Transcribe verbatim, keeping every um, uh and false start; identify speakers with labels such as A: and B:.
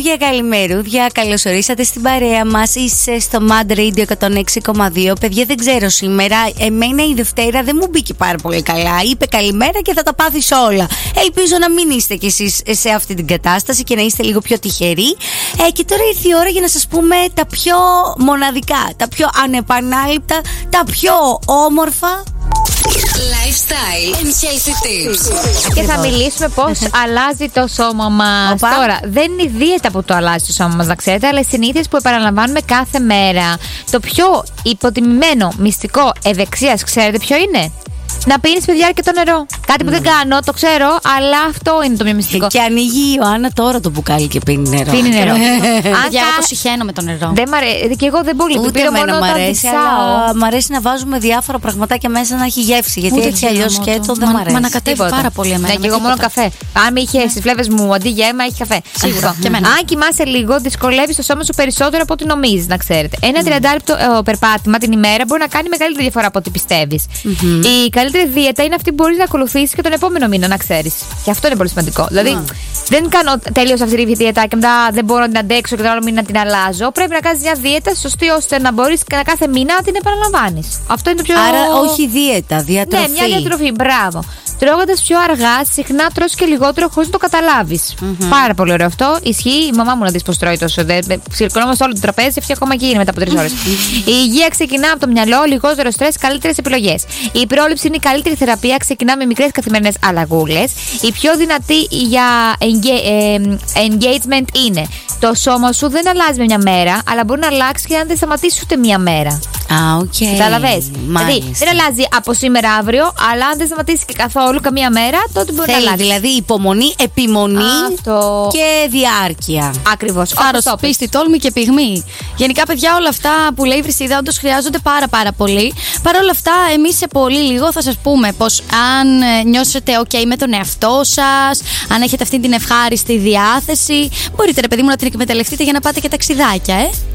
A: Καλημερούδια, καλημερούδια. Καλώς ορίσατε στην παρέα μας. Είσαι στο Mad Radio εκατόν έξι κόμμα δύο. Παιδιά, δεν ξέρω σήμερα. Εμένα η Δευτέρα δεν μου μπήκε πάρα πολύ καλά. Είπε καλημέρα και θα τα πάθεις όλα. Ελπίζω να μην είστε κι εσείς σε αυτή την κατάσταση και να είστε λίγο πιο τυχεροί. Ε, και τώρα ήρθε η ώρα για να σας πούμε τα πιο μοναδικά, τα πιο ανεπανάληπτα, τα πιο όμορφα
B: lifestyle and healthy tips.
C: Και θα μιλήσουμε πώς αλλάζει το σώμα μας. Τώρα, δεν είναι η δίαιτα που το αλλάζει το σώμα μας, να ξέρετε, αλλά οι συνήθειες που επαναλαμβάνουμε κάθε μέρα. Το πιο υποτιμημένο μυστικό ευεξίας, ξέρετε ποιο είναι? Να πίνεις, παιδιά, αρκετό νερό. Κάτι που δεν κάνω, το ξέρω, αλλά αυτό είναι το πιο μυστικό.
A: Και ανοίγει η Ιωάννα τώρα το μπουκάλι και πίνει νερό.
C: Πίνει νερό.
D: Αν και εγώ το συχαίνω με το νερό.
C: Δεν μ' αρέσει. Και εγώ δεν πολύ.
A: Ούτε εμένα μ' αρέσει. Αλλά μ' αρέσει να βάζουμε διάφορα πραγματάκια μέσα να έχει γεύση. Γιατί
D: Ούτε
A: έτσι αλλιώς σκέτο δεν μ' αρέσει.
D: Μα ανακατεύει πάρα πολύ εμένα.
C: Ναι, και εγώ μόνο καφέ. Αν είχε στι φλέβες μου αντί για αίμα, έχει καφέ.
D: Σίγουρα.
C: Αν κοιμάσαι λίγο, δυσκολεύει το σώμα σου περισσότερο από ό,τι νομίζει, να ξέρετε. Ένα τριαντάλεπτο περπάτημα την ημέρα μπορεί να κάνει μεγαλύτερη διαφορά από ό,τι πιστεύει. Η καλύτερη δίαιτα είναι αυτή που μπορεί να ακολουθήσει και τον επόμενο μήνα, να ξέρει. Και αυτό είναι πολύ σημαντικό. Δηλαδή, δεν κάνω τέλειω αυτή τη δίαιτα και μετά δεν μπορώ να την αντέξω και τον άλλο μήνα να την αλλάζω. Πρέπει να κάνει μια δίαιτα σωστή ώστε να μπορεί κάθε μήνα να την επαναλαμβάνει. Αυτό είναι το πιο.
A: Άρα, όχι δίαιτα, διατροφή.
C: Ναι, μια διατροφή, μπράβο. Τρώγοντας πιο αργά, συχνά τρως και λιγότερο χωρίς να το καταλάβεις. Mm-hmm. Πάρα πολύ ωραίο αυτό. Ισχύει η μαμά μου να δεις πως τρώει τόσο. Συρκωνόμαστε όλο το τραπέζι, αυτή ακόμα και είναι μετά από τρεις ώρες. Η υγεία ξεκινά από το μυαλό, λιγότερο στρες, καλύτερες επιλογές. Η πρόληψη είναι η καλύτερη θεραπεία, ξεκινά με μικρές καθημερινές αλλαγούλες. Η πιο δυνατή για engagement είναι το σώμα σου δεν αλλάζει με μια μέρα, αλλά μπορεί να αλλάξει και αν δεν σταματήσει ούτε μια μέρα.
A: Α, οκ.
C: Καταλαβες. Δηλαδή δεν αλλάζει από σήμερα αύριο, αλλά αν δεν σταματήσει και καθόλου καμία μέρα, τότε μπορεί
A: Θέλει,
C: να αλλάξει.
A: Δηλαδή υπομονή, επιμονή
C: Αυτό.
A: και διάρκεια.
C: Ακριβώς.
D: Θάρρος, πίστη, τόλμη και πυγμή. Γενικά, παιδιά, όλα αυτά που λέει η Βρυσίδα όντως χρειάζονται πάρα πάρα πολύ. Παρ' όλα αυτά, εμείς σε πολύ λίγο θα σας πούμε πως αν νιώσετε ok με τον εαυτό σας, αν έχετε αυτή την ευχάριστη διάθεση, μπορείτε, ρε παιδί μου, να την εκμεταλλευτείτε για να πάτε και ταξιδάκια, ε.